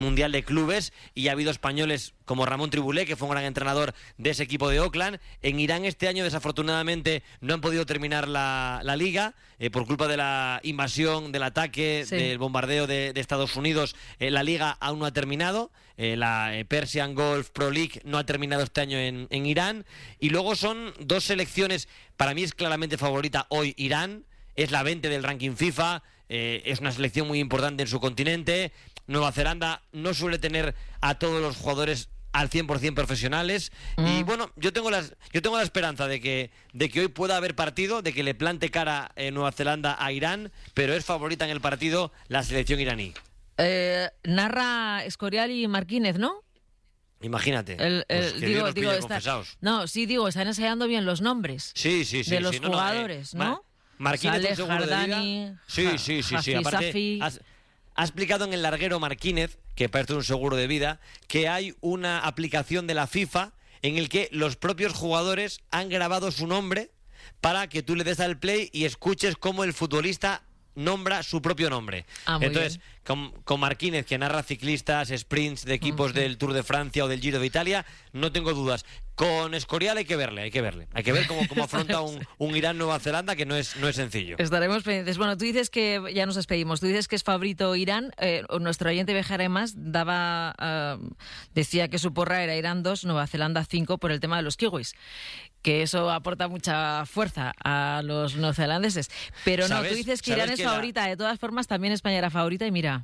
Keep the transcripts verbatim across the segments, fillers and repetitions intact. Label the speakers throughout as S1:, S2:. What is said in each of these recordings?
S1: Mundial de Clubes, y ha habido españoles como Ramón Tribulé, que fue un gran entrenador de ese equipo de Auckland. En Irán este año, desafortunadamente, no han podido terminar la, la liga eh, por culpa de la invasión, del ataque, sí. del bombardeo de, de Estados Unidos. Eh, la liga aún no ha terminado. Eh, la eh, Persian Gulf Pro League no ha terminado este año en, en Irán. Y luego son dos selecciones, para mí es claramente favorita hoy Irán. Es la veinte del ranking FIFA, eh, es una selección muy importante en su continente. Nueva Zelanda no suele tener a todos los jugadores al cien por ciento profesionales. Mm. Y bueno, yo tengo las, yo tengo la esperanza de que, de que hoy pueda haber partido, de que le plante cara eh, Nueva Zelanda a Irán, pero es favorita en el partido la selección iraní.
S2: Eh, narra Escorial y Marquínez, ¿no?
S1: Imagínate.
S2: El, el,
S1: pues
S2: digo, digo, está, no, sí, digo, están ensayando bien los nombres.
S1: Sí, sí, sí.
S2: De los
S1: sí,
S2: jugadores,
S1: no, no, eh,
S2: ¿no?
S1: Marquínez,
S2: Saleh,
S1: seguro
S2: Jardani,
S1: de vida. Sí, sí, sí, sí. Aparte, has, ha explicado en el larguero Marquínez, que parece un seguro de vida, que hay una aplicación de la FIFA en el que los propios jugadores han grabado su nombre para que tú le des al play y escuches cómo el futbolista nombra su propio nombre.
S2: Ah,
S1: Entonces, con, con Marquínez, que narra ciclistas, sprints de equipos uh-huh. del Tour de Francia o del Giro de Italia, no tengo dudas. Con Escorial hay que verle, hay que verle. Hay que ver cómo, cómo afronta un, un Irán-Nueva Zelanda, que no es, no es sencillo.
S2: Estaremos pendientes. Bueno, tú dices que, ya nos despedimos, tú dices que es favorito Irán. Eh, nuestro oyente Bejar más daba, uh, decía que su porra era Irán dos, Nueva Zelanda cinco, por el tema de los kiwis. Que eso aporta mucha fuerza a los neozelandeses. Pero no, tú dices que Irán es favorita. La... De todas formas, también España era favorita y mira...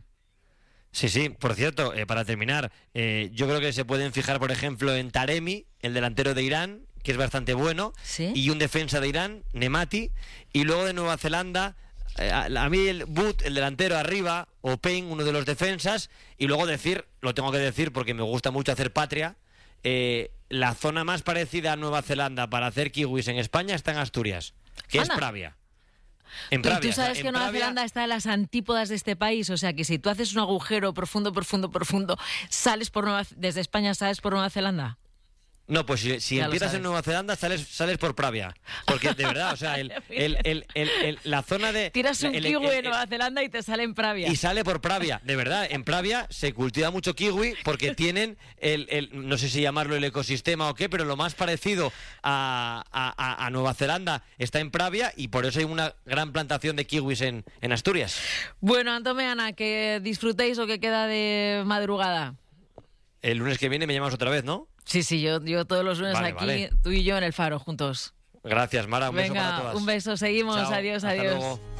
S1: Sí, sí, por cierto, eh, para terminar, eh, yo creo que se pueden fijar, por ejemplo, en Taremi, el delantero de Irán, que es bastante bueno,
S2: ¿sí?
S1: Y un defensa de Irán, Nemati, y luego de Nueva Zelanda, eh, a, a mí el Boot, el delantero arriba, o Payne, uno de los defensas, y luego decir, lo tengo que decir porque me gusta mucho hacer patria, eh, la zona más parecida a Nueva Zelanda para hacer kiwis en España está en Asturias, que
S2: Anda.
S1: es Pravia. En
S2: ¿Tú,
S1: Pravia,
S2: tú sabes
S1: o sea,
S2: que Nueva
S1: Pravia...
S2: Zelanda está en las antípodas de este país? O sea, que si tú haces un agujero profundo, profundo, profundo, sales por Nueva... desde España sales por Nueva Zelanda.
S1: No, pues si, si empiezas en Nueva Zelanda sales sales por Pravia. Porque de verdad, o sea, el, el, el, el, el, la zona de...
S2: Tiras un
S1: el,
S2: kiwi
S1: el, el,
S2: en Nueva Zelanda y te sale en Pravia.
S1: Y sale por Pravia, de verdad. En Pravia se cultiva mucho kiwi porque tienen, el, el no sé si llamarlo el ecosistema o qué, pero lo más parecido a, a, a Nueva Zelanda está en Pravia y por eso hay una gran plantación de kiwis en, en Asturias.
S2: Bueno, Antomeana, que disfrutéis o que queda de madrugada.
S1: El lunes que viene me llamas otra vez, ¿no?
S2: Sí, sí, yo, yo todos los lunes vale, aquí, vale. Tú y yo en el Faro, juntos.
S1: Gracias, Mara. Un
S2: Venga,
S1: beso para todas.
S2: Un beso, seguimos. Chao, adiós, adiós.
S1: Luego.